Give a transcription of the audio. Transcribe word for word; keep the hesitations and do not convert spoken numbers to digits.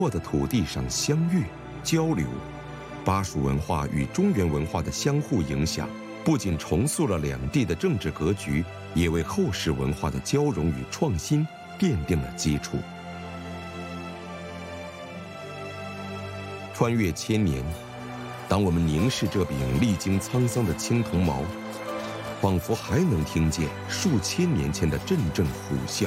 沃的土地上相遇交流。巴蜀文化与中原文化的相互影响，不仅重塑了两地的政治格局，也为后世文化的交融与创新奠定了基础。穿越千年，当我们凝视这柄历经沧桑的青铜矛，仿佛还能听见数千年前的阵阵虎啸。